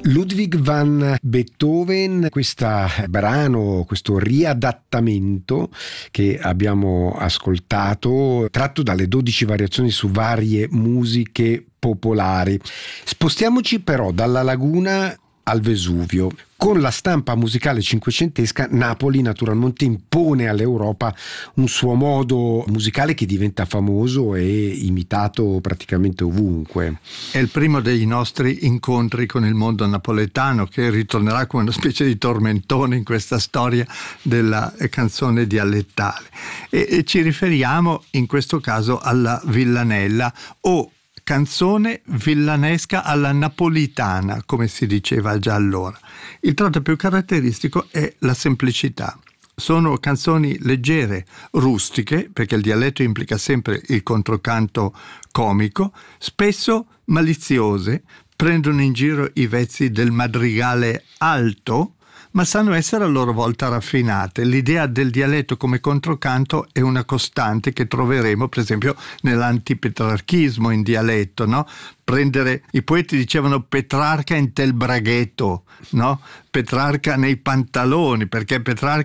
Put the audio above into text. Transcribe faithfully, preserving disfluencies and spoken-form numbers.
Ludwig van Beethoven, questo brano, questo riadattamento che abbiamo ascoltato, tratto dalle dodici variazioni su varie musiche popolari. Spostiamoci però dalla laguna al Vesuvio. Con la stampa musicale cinquecentesca, Napoli naturalmente impone all'Europa un suo modo musicale che diventa famoso e imitato praticamente ovunque. È il primo dei nostri incontri con il mondo napoletano, che ritornerà come una specie di tormentone in questa storia della canzone dialettale. E, e ci riferiamo in questo caso alla villanella o canzone villanesca alla napolitana, come si diceva già allora. Il tratto più caratteristico è la semplicità. Sono canzoni leggere, rustiche, perché il dialetto implica sempre il controcanto comico, spesso maliziose, prendono in giro i vezzi del madrigale alto, ma sanno essere a loro volta raffinate. L'idea del dialetto come controcanto è una costante che troveremo per esempio nell'antipetrarchismo in dialetto, no? Prendere, i poeti dicevano Petrarca in tel braghetto, no? Petrarca nei pantaloni, perché Petrarca